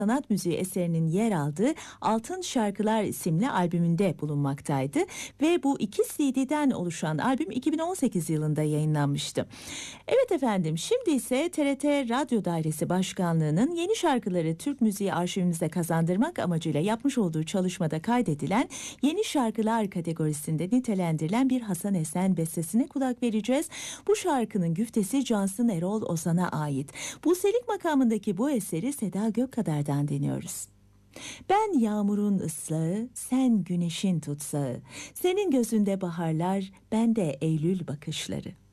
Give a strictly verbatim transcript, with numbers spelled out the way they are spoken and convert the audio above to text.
sanat müziği eserinin yer aldığı Altın Şarkılar isimli albümünde bulunmaktaydı ve bu iki C D'den oluşan albüm iki bin on sekiz yılında yayınlanmıştı. Evet efendim, şimdi ise T R T Radyo Dairesi Başkanlığı'nın yeni şarkıları Türk müziği arşivimize kazandırmak amacıyla yapmış olduğu çalışmada kaydedilen yeni şarkılar kategorisinde nitelendirilen bir Hasan Esen bestesine kulak vereceğiz. Bu şarkının güftesi Cansın Erol Ozan'a ait. Buselik makamındaki bu eseri Seda Gökkadar'dan dinliyoruz. Ben yağmurun ıslağı, sen güneşin tutsağı. Senin gözünde baharlar, bende Eylül bakışları.